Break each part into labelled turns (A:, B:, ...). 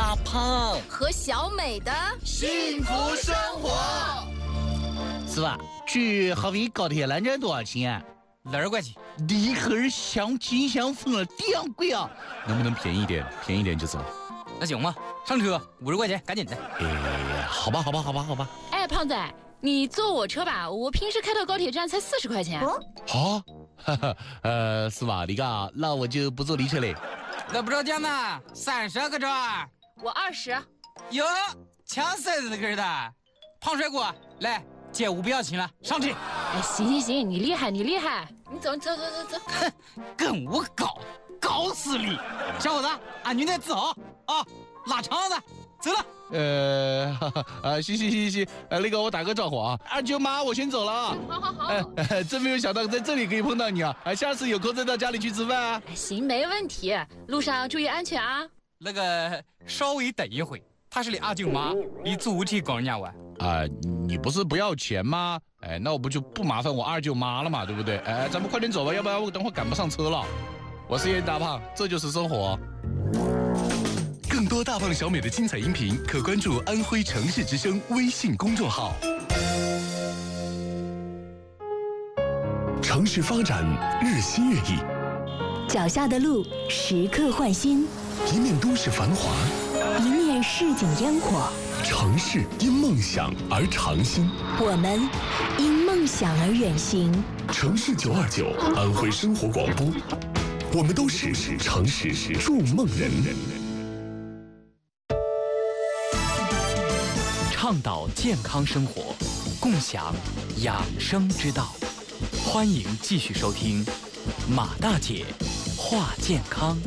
A: 大胖
B: 和小美的
C: 幸福生活。
D: 是吧？去合肥高铁南站多少钱
A: ？2块钱。
D: 离合相亲相逢了2贵啊！能不能便宜一点？便宜一点就走。
A: 那行吧，上车50块钱，赶紧的。
D: 好吧。
B: 哎，胖子，你坐我车吧，我平时开到高铁站才40块钱。
D: 好，是吧？你看，那我就不坐你车嘞。
A: 那不着价嘛，30个转。
B: 我20。
A: 哟，抢骰子个的，胖帅哥，来，街舞不要钱了，上去。
B: 哎，行，你厉害，你走。
A: 哼，跟我搞死你，小伙子，俺女得走啊，拉长子，走了。
D: 行，那个我打个招呼啊，二舅妈，我先走了啊。
B: 好。
D: 真没有想到在这里可以碰到你啊！下次有空再到家里去吃饭啊。
B: 行，没问题，路上注意安全啊。
A: 那个稍微等一会，她是你二舅妈，你足体跟人家玩
D: 啊？你不是不要钱吗？那我不就不麻烦我二舅妈了嘛，对不对？咱们快点走吧，要不然我等会赶不上车了。我是严大胖，这就是生活。
E: 更多大胖小美的精彩音频，可关注安徽城市之声微信公众号。城市发展日新月异，
F: 脚下的路时刻换新，
E: 一面都市繁华，
F: 一面市井烟火。
E: 城市因梦想而长新，
F: 我们因梦想而远行。
E: 城市929安徽生活广播，我们都是城市筑梦人。
G: 倡导健康生活，共享养生之道。欢迎继续收听马大姐话健康。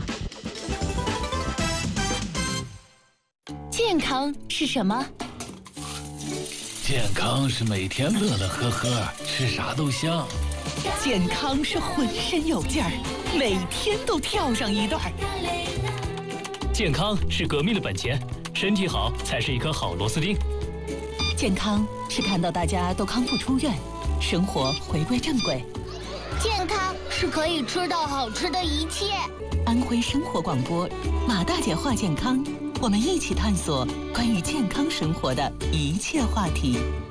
F: 健康是什么？
H: 健康是每天乐乐呵呵，吃啥都香。
I: 健康是浑身有劲儿，每天都跳上一段。
H: 健康是革命的本钱，身体好才是一颗好螺丝钉。
I: 健康是看到大家都康复出院，生活回归正轨。
J: 健康是可以吃到好吃的一切。
I: 安徽生活广播，马大姐话健康，我们一起探索关于健康生活的一切话题。